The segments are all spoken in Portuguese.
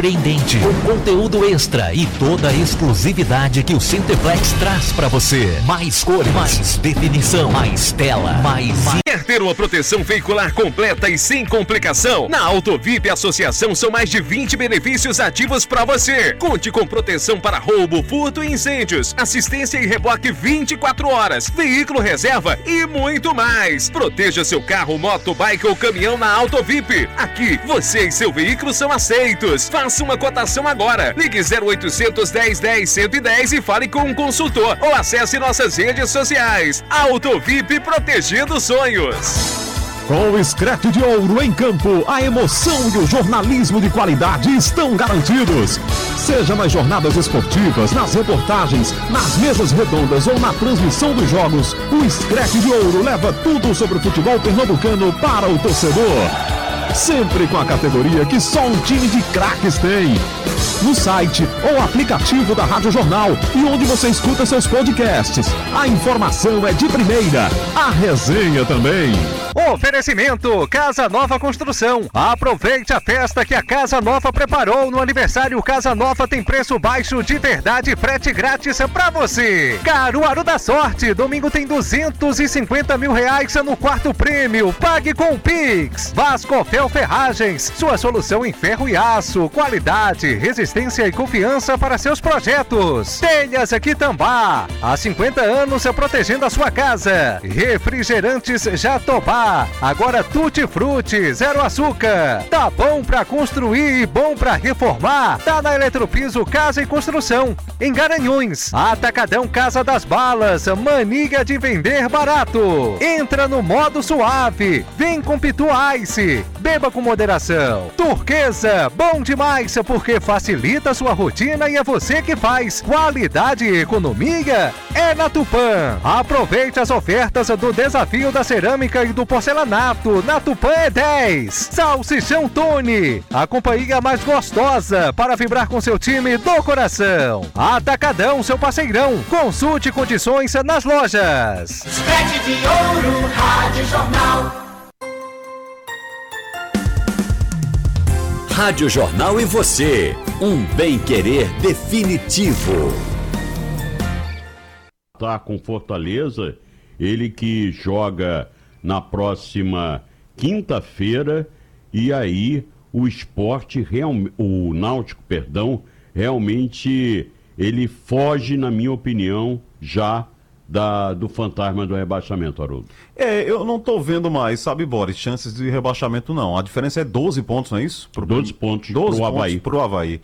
surpreendente, com conteúdo extra e toda a exclusividade que o Centerplex traz para você. Mais cores, mais definição, mais tela, mais... Quer ter uma proteção veicular completa e sem complicação? Na Autovip Associação são mais de 20 benefícios ativos para você. Conte com proteção para roubo, furto e incêndios, assistência e reboque 24 horas, veículo reserva e muito mais. Proteja seu carro, moto, bike ou caminhão na Autovip. Aqui, você e seu veículo são aceitos. Faça uma cotação agora. Ligue 0800 10 10 110 e fale com um consultor ou acesse nossas redes sociais. Autovip, protegendo sonhos. Com o Screte de Ouro em campo, a emoção e o jornalismo de qualidade estão garantidos. Seja nas jornadas esportivas, nas reportagens, nas mesas redondas ou na transmissão dos jogos, o Screte de Ouro leva tudo sobre o futebol pernambucano para o torcedor. Sempre com a categoria que só um time de craques tem. No site ou aplicativo da Rádio Jornal e onde você escuta seus podcasts. A informação é de primeira, a resenha também. Oferecimento Casa Nova Construção. Aproveite a festa que a Casa Nova preparou no aniversário. Casa Nova tem preço baixo de verdade e frete grátis pra você. Caruaru da Sorte, domingo tem R$250 mil no quarto prêmio. Pague com o Pix. Vascofel Ferragens, sua solução em ferro e aço, qualidade, resistência e confiança para seus projetos. Telhas Quitambá, há 50 anos protegendo a sua casa. Refrigerantes Jatobá, agora Tutti Frutti, zero açúcar. Tá bom pra construir e bom pra reformar? Tá na Eletropiso Casa e Construção, em Garanhuns. Atacadão Casa das Balas, mania de vender barato. Entra no modo suave, vem com Pitu Ice, beba com moderação. Turquesa, bom demais porque facilita a sua rotina e é você que faz. Qualidade e economia é na Tupã. Aproveite as ofertas do desafio da cerâmica e do porcelanato. Na Tupã é 10. Salsichão Tony, a companhia mais gostosa para vibrar com seu time do coração. Atacadão, seu parceirão. Consulte condições nas lojas. Screte de Ouro, Rádio Jornal. Rádio Jornal e você, um bem-querer definitivo. Tá com Fortaleza, ele que joga na próxima quinta-feira, e aí o Sport, o Náutico, realmente ele foge, na minha opinião, já do fantasma do rebaixamento, Haroldo. Eu não tô vendo mais, sabe, Boris, chances de rebaixamento não. A diferença é 12 pontos, não é isso? 12 pontos pro Avaí. Pro Avaí.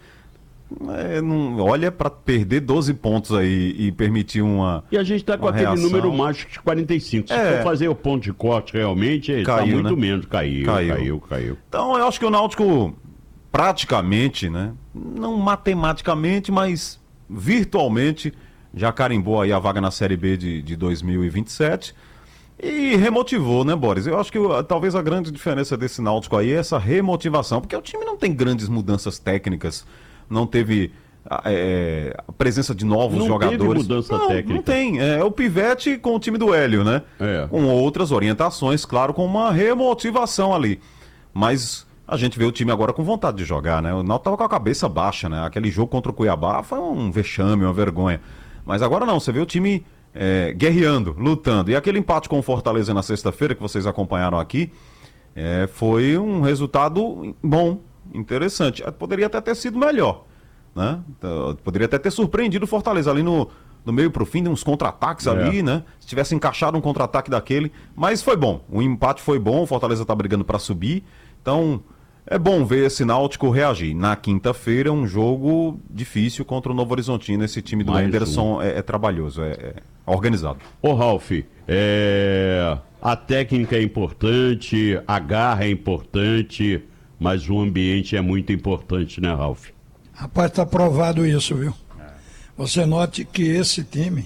Olha, para perder 12 pontos aí e permitir uma. E a gente tá com aquele reação. número mágico de 45. Se for fazer o ponto de corte, realmente, tá caiu, muito né? menos. Caiu. Então, eu acho que o Náutico, praticamente, né? Não matematicamente, mas virtualmente, já carimbou aí a vaga na Série B de 2027 e remotivou, né, Boris? Eu acho que talvez a grande diferença desse Náutico aí é essa remotivação, porque o time não tem grandes mudanças técnicas, não teve a presença de novos jogadores. Não teve mudança técnica. Não tem. É o pivete com o time do Hélio, né? Com outras orientações, claro, com uma remotivação ali. Mas a gente vê o time agora com vontade de jogar, né? O Náutico tava com a cabeça baixa, né? Aquele jogo contra o Cuiabá foi um vexame, uma vergonha. Mas agora não, você vê o time guerreando, lutando. E aquele empate com o Fortaleza na sexta-feira, que vocês acompanharam aqui, foi um resultado bom, interessante. Poderia até ter sido melhor, né? Poderia até ter surpreendido o Fortaleza ali no meio pro fim, uns contra-ataques ali, né? Se tivesse encaixado um contra-ataque daquele. Mas foi bom, o empate foi bom, o Fortaleza tá brigando para subir. Então, é bom ver esse Náutico reagir. Na quinta-feira, um jogo difícil contra o Novo Horizontino. Esse time do Henderson é trabalhoso, é organizado. Ô, Ralf, a técnica é importante, a garra é importante, mas o ambiente é muito importante, né, Ralf? Rapaz, tá provado isso, viu? Você note que esse time,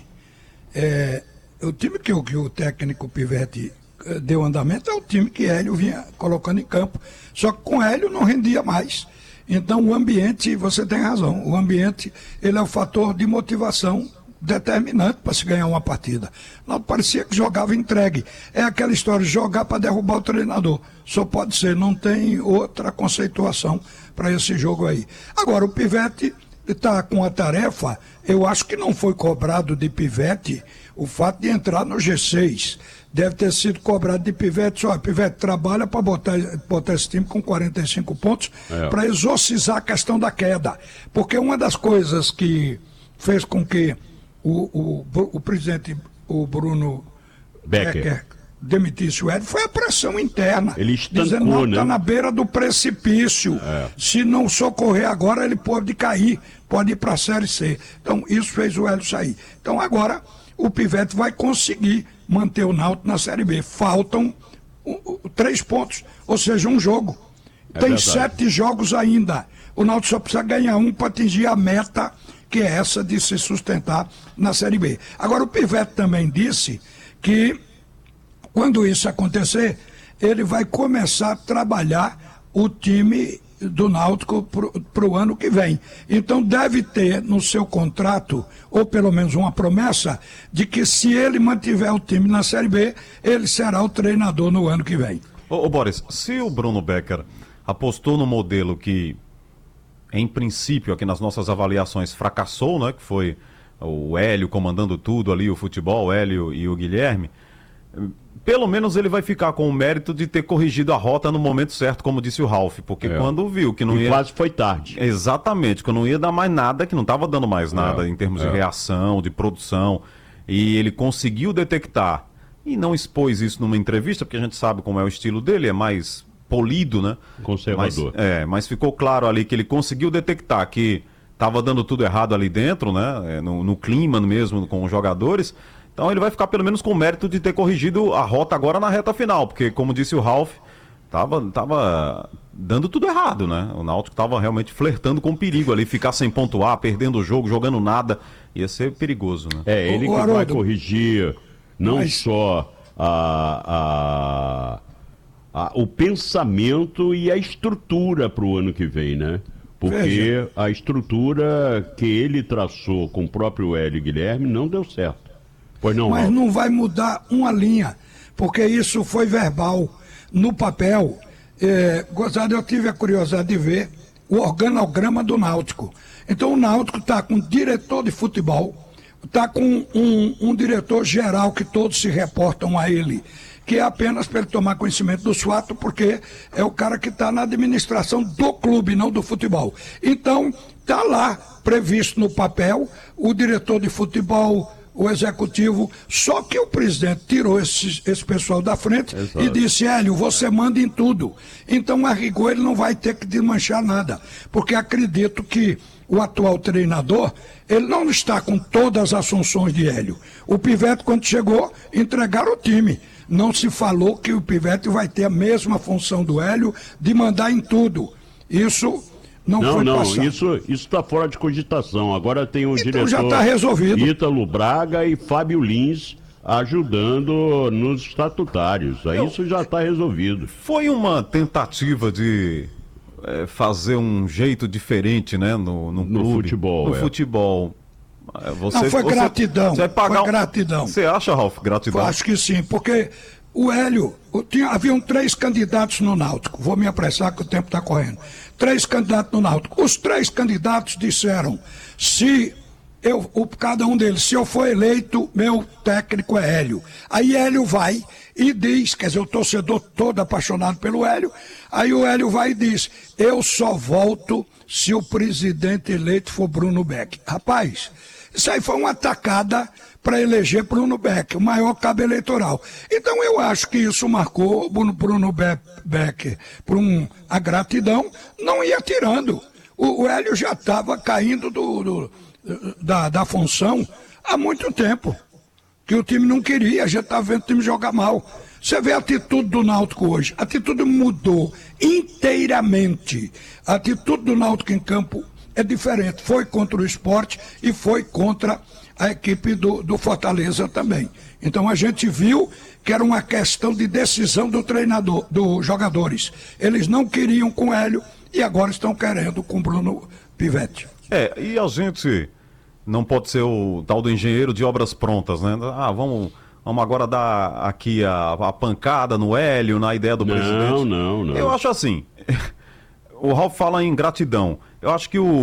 o time que o técnico Pivete deu andamento é o time que Hélio vinha colocando em campo, só que com Hélio não rendia mais. Então o ambiente, você tem razão, o ambiente ele é o fator de motivação determinante para se ganhar uma partida. O Náutico parecia que jogava entregue. É aquela história de jogar para derrubar o treinador. Só pode ser, não tem outra conceituação para esse jogo aí. Agora, o Pivete está com a tarefa, eu acho que não foi cobrado de Pivete o fato de entrar no G6. Deve ter sido cobrado de Pivete, só Pivete trabalha para botar esse time com 45 pontos para exorcizar a questão da queda. Porque uma das coisas que fez com que o presidente, o Bruno Becker, demitisse o Hélio foi a pressão interna. Ele estancou, dizendo, não, está na beira do precipício. Se não socorrer agora, ele pode cair, pode ir para a Série C. Então, isso fez o Hélio sair. Então, agora, o Pivete vai conseguir manter o Náutico na Série B. Faltam 3 pontos, ou seja, um jogo. Tem verdade. 7 jogos ainda. O Náutico só precisa ganhar um para atingir a meta, que é essa de se sustentar na Série B. Agora, o Pivete também disse que quando isso acontecer, ele vai começar a trabalhar o time do Náutico para o ano que vem. Então deve ter no seu contrato, ou pelo menos uma promessa, de que se ele mantiver o time na Série B, ele será o treinador no ano que vem. Ô Boris, se o Bruno Becker apostou no modelo que, em princípio, aqui nas nossas avaliações, fracassou, né, que foi o Hélio comandando tudo ali, o futebol, o Hélio e o Guilherme, pelo menos ele vai ficar com o mérito de ter corrigido a rota no momento certo, como disse o Ralf, porque quando viu que não ia... quase foi tarde. Exatamente, que não ia dar mais nada, que não estava dando mais nada em termos de reação, de produção, e ele conseguiu detectar, e não expôs isso numa entrevista, porque a gente sabe como é o estilo dele, é mais polido, né? Conservador. Mas ficou claro ali que ele conseguiu detectar que estava dando tudo errado ali dentro, né? No clima mesmo com os jogadores. Então ele vai ficar pelo menos com o mérito de ter corrigido a rota agora na reta final, porque como disse o Ralf, tava dando tudo errado, né? O Náutico estava realmente flertando com o perigo ali, ficar sem pontuar, perdendo o jogo, jogando nada, ia ser perigoso, né? Ele que vai corrigir não só o pensamento e a estrutura para o ano que vem, né? Porque a estrutura que ele traçou com o próprio Hélio e Guilherme não deu certo. Mas não vai mudar uma linha, porque isso foi verbal. No papel, eu tive a curiosidade de ver o organograma do Náutico. Então o Náutico está com diretor de futebol, está com um diretor geral que todos se reportam a ele, que é apenas para ele tomar conhecimento dos fatos, porque é o cara que está na administração do clube, não do futebol. Então, está lá previsto no papel o diretor de futebol, o executivo, só que o presidente tirou esse pessoal da frente e disse, Hélio, você manda em tudo. Então, a rigor, ele não vai ter que desmanchar nada, porque acredito que o atual treinador, ele não está com todas as funções de Hélio. O Pivete, quando chegou, entregaram o time. Não se falou que o Pivete vai ter a mesma função do Hélio de mandar em tudo. Isso não foi passado. Isso está fora de cogitação. Agora tem o diretor já está resolvido. Ítalo Braga e Fábio Lins ajudando nos estatutários. Aí isso já está resolvido. Foi uma tentativa de fazer um jeito diferente, né, no futebol. No futebol. Foi gratidão. Foi gratidão. Você acha, Ralf, gratidão? Acho que sim, porque o Hélio, haviam 3 candidatos no Náutico. Vou me apressar que o tempo está correndo. 3 candidatos no Náutico. Os 3 candidatos disseram, cada um deles, se eu for eleito, meu técnico é Hélio. Aí Hélio vai e diz, quer dizer, o torcedor todo apaixonado pelo Hélio, aí o Hélio vai e diz, eu só volto se o presidente eleito for Bruno Becker. Rapaz, isso aí foi uma atacada para eleger Bruno Becker, o maior cabo eleitoral. Então eu acho que isso marcou Bruno Becker por a gratidão, não ia tirando. O Hélio já estava caindo da função há muito tempo, que o time não queria, a gente estava vendo o time jogar mal. Você vê a atitude do Náutico hoje, a atitude mudou inteiramente. A atitude do Náutico em campo é diferente, foi contra o Sport e foi contra a equipe do Fortaleza também. Então a gente viu que era uma questão de decisão do treinador, dos jogadores. Eles não queriam com o Hélio e agora estão querendo com o Bruno Pivete. E a gente não pode ser o tal do engenheiro de obras prontas, né? Vamos agora dar aqui a pancada no Hélio, na ideia do presidente. Não. Eu acho assim, o Ralf fala em gratidão. Eu acho que o